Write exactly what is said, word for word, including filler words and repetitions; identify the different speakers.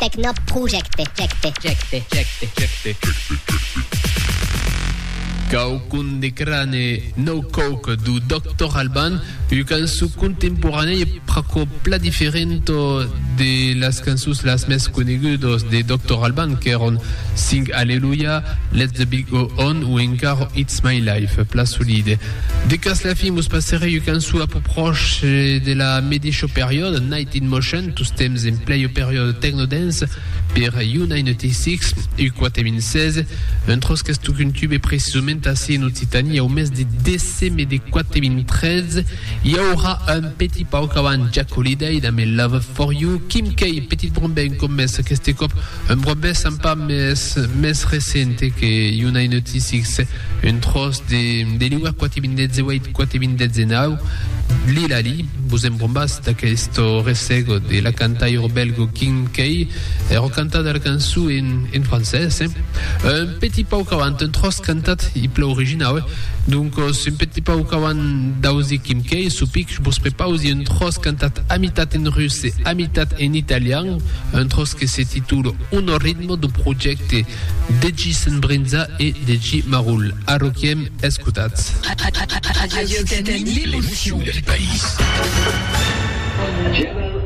Speaker 1: Techno Project. Jecte, jecte, jecte, jecte.
Speaker 2: Kaukun de crane no coke du doctor Alban, une cançon contemporanea praco pla diferento de las cançons las més conegudes de doctor Alban, que eren Sing Alleluia, Let the Beat Go On ou encara It's My Life, pla solide. De cas la fi, mus passere une cançon a peu proche de la medisho period, Night in Motion, tous temps en play period techno dance, per U quatre-vingt-six, U quatre mille seize, un tros qu'est un tube précisément assez en Occitanie au mes de décembre de quatre mille treize. Il y aura un petit pau avant Jack Holiday dans mes Love for You, Kim K, petite brombée comme mes qu'est cop, un brombée sympa mes mes récente que U quatre-vingt-six, un tros de de Liwa quatre mille dix-huit, quatre mille dix-neuf. Lila Li, vous en bombas da questo resego de la cantaire belgo Kim K, et recantada la cançon en, en français. Un petit pau avant, un tros cantat, il plaît original. Donc, c'est un petit pau avant d'ausi Kim K, soupic, je vous prépare aussi un tros cantat amitat en russe et amitat en italien, un tros que se titule Uno ritmo du progetto de Jason Brinza et de G. Marul. A Rokiem, escutats.
Speaker 3: Radio Occitanie, l'émotion du pays.